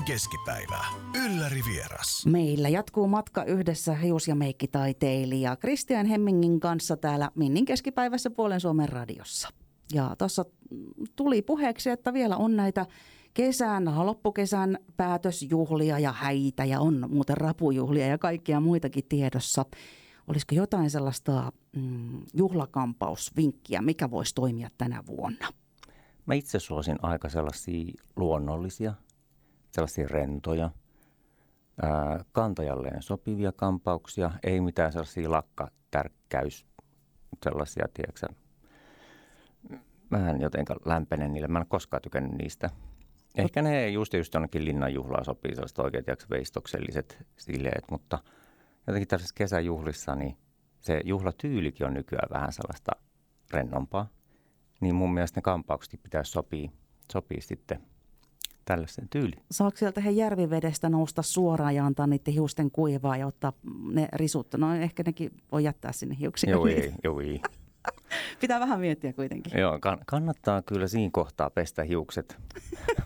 keskipäivä. Ylläri vieras. Meillä jatkuu matka yhdessä hius- ja meikkitaiteilija Kristian Hemmingin kanssa täällä Minnin keskipäivässä Puolen Suomen radiossa. Ja tuossa tuli puheeksi, että vielä on näitä loppukesän päätösjuhlia ja häitä ja on muuten rapujuhlia ja kaikkia muitakin tiedossa. Olisiko jotain sellaista juhlakampausvinkkiä, mikä voisi toimia tänä vuonna? Mä itse suosin aika sellaisia luonnollisia, sellaisia rentoja, kantajalleen sopivia kampauksia, ei mitään sellaisia lakkatärkkäys, sellaisia, tiedätkö, mä en jotenkaan lämpene niille, mä en koskaan tykännyt niistä. Ehkä ne just jonnekin linnanjuhlaan sopii sellaiset oikein, tiedätkö, veistokselliset sileet, mutta jotenkin tällaisessa kesäjuhlissa, niin se juhlatyylikin on nykyään vähän sellaista rennompaa. Niin mun mielestä ne kampauksetkin pitäisi sopii sitten tällaisen tyyliin. Saako sieltä he järvivedestä nousta suoraan ja antaa niiden hiusten kuivaa ja ottaa ne risut? No ehkä nekin voi jättää sinne hiuksiin. Joo ei. Pitää vähän miettiä kuitenkin. Joo, kannattaa kyllä siinä kohtaa pestä hiukset